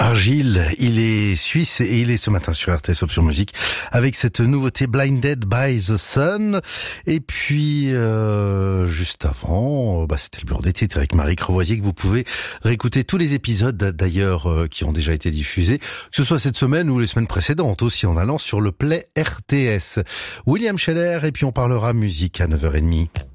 Gilles, il est suisse et il est ce matin sur RTS Option Musique avec cette nouveauté Blinded by the Sun. Et puis juste avant, c'était le bureau des titres avec Marie Crevoisier que vous pouvez réécouter tous les épisodes d'ailleurs qui ont déjà été diffusés, que ce soit cette semaine ou les semaines précédentes aussi en allant sur le Play RTS. William Scheller et puis on parlera musique à 9h30.